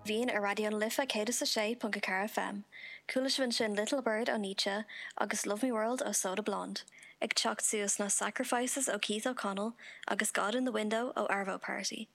Bhín a radio'n lifa céad sa sé punca Cara FM. Cúlis vin sin Little Bird ó Nietzsche agus Love Me World ó Soda Blonde. Ag teacht suas na Sacrifices ó Keith O'Connell agus God in the Window ó Arvo Party.